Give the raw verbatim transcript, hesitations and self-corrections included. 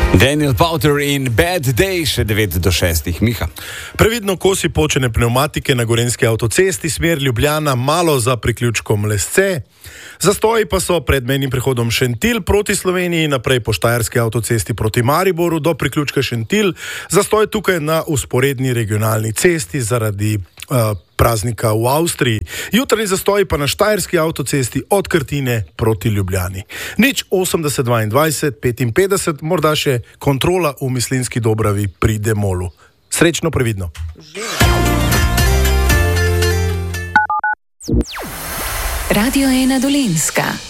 Daniel Powter in Bad Day, še devet do šestih. Miha. Previdno kosi počene pneumatike na gorenjski avtocesti, smer Ljubljana, malo za priključkom Lesce. Zastoji pa so pred mejnim prehodom Šentilj proti Sloveniji, naprej po štajerski avtocesti proti Mariboru do priključka Šentilj. Zastoj tukaj na usporedni regionalni cesti zaradi uh, praznika v Avstriji. Jutranji zastoji pa na štajerski avtocesti od Krtine proti Ljubljani. Nič osemdeset dvaindvajset petinpetdeset, morda še kontrola v Mislinjski Dobravi pri Demolu. Srečno, previdno. Radio ena Dolenjska.